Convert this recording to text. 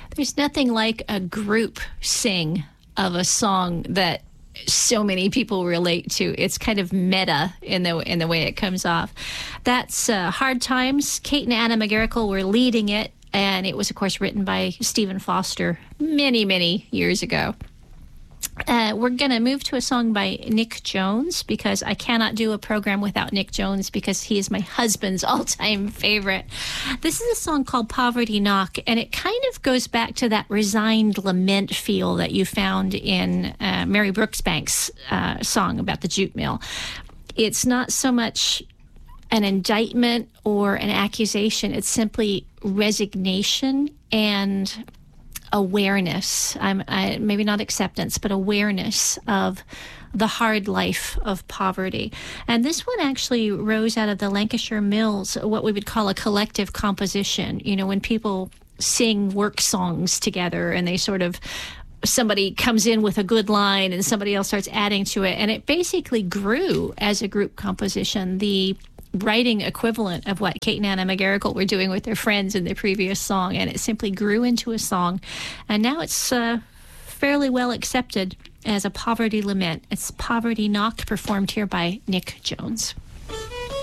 There's nothing like a group sing of a song that so many people relate to. It's kind of meta in the way it comes off. That's Hard Times. Kate and Anna McGarrigle were leading it, and it was, of course, written by Stephen Foster many, many years ago. We're going to move to a song by Nick Jones, because I cannot do a program without Nick Jones, because he is my husband's all-time favorite. This is a song called Poverty Knock, and it kind of goes back to that resigned lament feel that you found in Mary Brooksbank's song about the jute mill. It's not so much an indictment or an accusation. It's simply resignation and awareness, maybe not acceptance, but awareness of the hard life of poverty. And this one actually rose out of the Lancashire Mills, what we would call a collective composition. You know, when people sing work songs together and they sort of, somebody comes in with a good line and somebody else starts adding to it. And it basically grew as a group composition. The writing equivalent of what Kate and Anna McGarrigle were doing with their friends in their previous song, and it simply grew into a song, and now it's fairly well accepted as a poverty lament. It's Poverty Knock, performed here by Nick Jones.